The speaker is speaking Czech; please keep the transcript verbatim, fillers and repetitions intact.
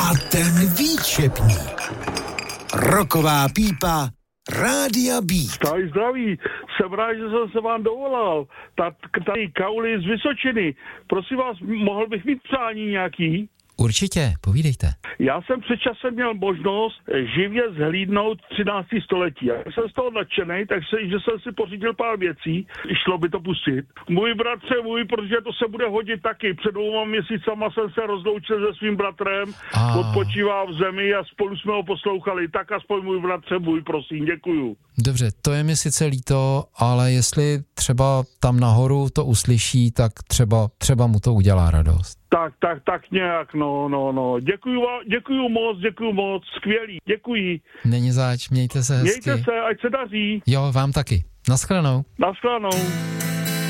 A ten výčepník. Roková pípa Rádia Beat. Stáj zdraví, jsem rád, že jsem se vám dovolal. Tady Kauly z Vysočiny. Prosím vás, mohl bych mít přání nějaký? Určitě, povídejte. Já jsem před časem měl možnost živě zhlídnout třinácté století. Já jsem z toho nadšenej, takže jsem si pořídil pár věcí, šlo by to pustit. Můj bratře můj, protože to se bude hodit taky. Před dvouma měsícama jsem se rozloučil se svým bratrem, a... odpočívá v zemi a spolu jsme ho poslouchali. Tak aspoň můj bratře můj, prosím, děkuju. Dobře, to je mi sice líto, ale jestli třeba tam nahoru to uslyší, tak třeba, třeba mu to udělá radost. Tak, tak, tak nějak, no, no, no. Děkuju vám, děkuju moc, děkuju moc, skvělý, děkuji. Není zač, mějte se hezky. Mějte se, ať se daří. Jo, vám taky. Naschledanou. Naschledanou.